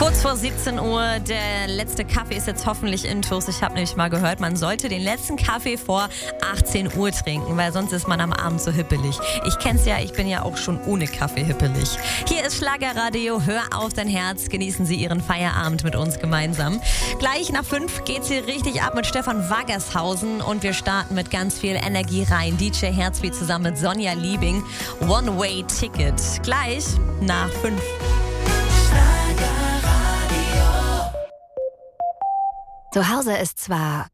Kurz vor 17 Uhr, der letzte Kaffee ist jetzt hoffentlich intus. Ich habe nämlich mal gehört, man sollte den letzten Kaffee vor 18 Uhr trinken, weil sonst ist man am Abend so hippelig. Ich kenn's ja, ich bin ja auch schon ohne Kaffee hippelig. Hier ist Schlagerradio, hör auf dein Herz, genießen Sie Ihren Feierabend mit uns gemeinsam. Gleich nach 5 geht's hier richtig ab mit Stefan Waggershausen und wir starten mit ganz viel Energie rein. DJ Herzbeat zusammen mit Sonja Liebing, One-Way-Ticket. Gleich nach 5. Zu Hause ist zwar...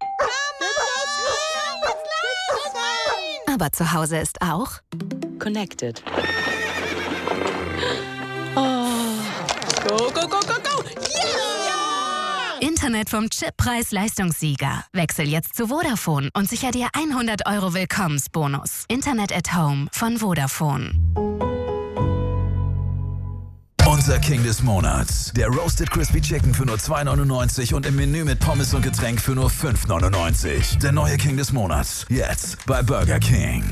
Aber zu Hause ist auch... Connected. Oh. Go, go, go, go, go! Yeah! Internet vom Chippreis-Leistungssieger. Wechsel jetzt zu Vodafone und sicher dir 100 € Willkommensbonus. Internet at Home von Vodafone. Unser King des Monats. Der Roasted Crispy Chicken für nur 2,99 und im Menü mit Pommes und Getränk für nur 5,99. Der neue King des Monats. Jetzt bei Burger King.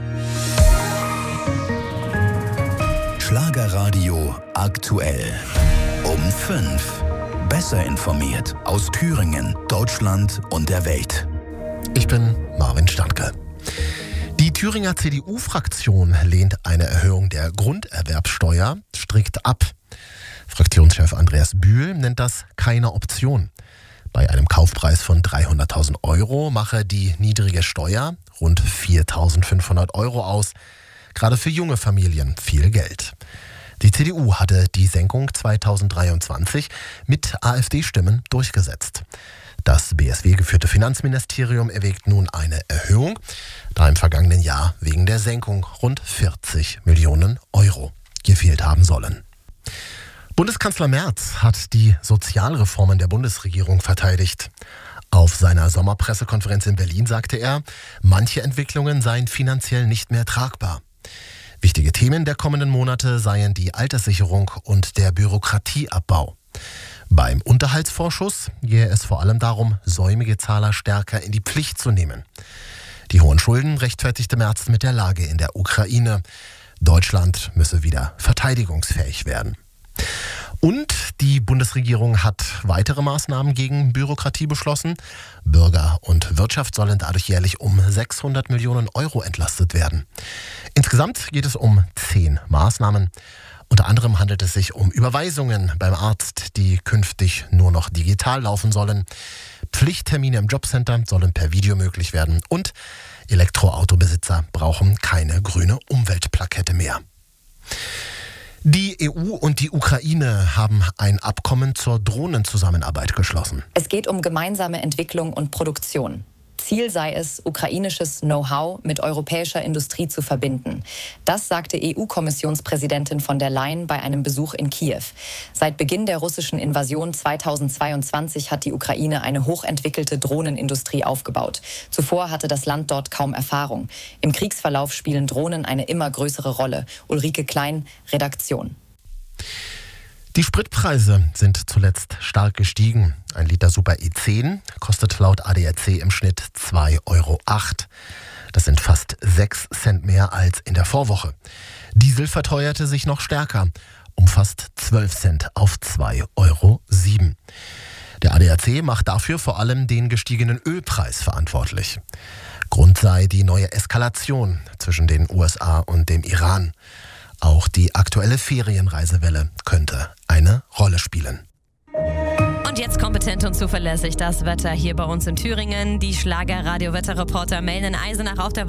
Schlagerradio aktuell. Um 5. Besser informiert aus Thüringen, Deutschland und der Welt. Ich bin Marvin Standke. Die Thüringer CDU-Fraktion lehnt eine Erhöhung der Grunderwerbsteuer strikt ab. Fraktionschef Andreas Bühl nennt das keine Option. Bei einem Kaufpreis von 300.000 € mache die niedrige Steuer rund 4.500 € aus. Gerade für junge Familien viel Geld. Die CDU hatte die Senkung 2023 mit AfD-Stimmen durchgesetzt. Das BSW-geführte Finanzministerium erwägt nun eine Erhöhung, da im vergangenen Jahr wegen der Senkung rund 40 Millionen € gefehlt haben sollen. Bundeskanzler Merz hat die Sozialreformen der Bundesregierung verteidigt. Auf seiner Sommerpressekonferenz in Berlin sagte er, manche Entwicklungen seien finanziell nicht mehr tragbar. Wichtige Themen der kommenden Monate seien die Alterssicherung und der Bürokratieabbau. Beim Unterhaltsvorschuss gehe es vor allem darum, säumige Zahler stärker in die Pflicht zu nehmen. Die hohen Schulden rechtfertigte Merz mit der Lage in der Ukraine. Deutschland müsse wieder verteidigungsfähig werden. Und die Bundesregierung hat weitere Maßnahmen gegen Bürokratie beschlossen. Bürger und Wirtschaft sollen dadurch jährlich um 600 Millionen € entlastet werden. Insgesamt geht es um 10 Maßnahmen. Unter anderem handelt es sich um Überweisungen beim Arzt, die künftig nur noch digital laufen sollen. Pflichttermine im Jobcenter sollen per Video möglich werden. Und Elektroautobesitzer brauchen keine grüne Umweltplakette mehr. Die EU und die Ukraine haben ein Abkommen zur Drohnenzusammenarbeit geschlossen. Es geht um gemeinsame Entwicklung und Produktion. Ziel sei es, ukrainisches Know-how mit europäischer Industrie zu verbinden. Das sagte EU-Kommissionspräsidentin von der Leyen bei einem Besuch in Kiew. Seit Beginn der russischen Invasion 2022 hat die Ukraine eine hochentwickelte Drohnenindustrie aufgebaut. Zuvor hatte das Land dort kaum Erfahrung. Im Kriegsverlauf spielen Drohnen eine immer größere Rolle. Ulrike Klein, Redaktion. Die Spritpreise sind zuletzt stark gestiegen. Ein Liter Super E10 kostet laut ADAC im Schnitt 2,08 €. Das sind fast 6 Cent mehr als in der Vorwoche. Diesel verteuerte sich noch stärker, um fast 12 Cent auf 2,07 €. Der ADAC macht dafür vor allem den gestiegenen Ölpreis verantwortlich. Grund sei die neue Eskalation zwischen den USA und dem Iran. Auch die aktuelle Ferienreisewelle könnte eine Rolle spielen. Und jetzt kompetent und zuverlässig das Wetter hier bei uns in Thüringen. Die Schlagerradio-Wetterreporter melden in Eisenach auf der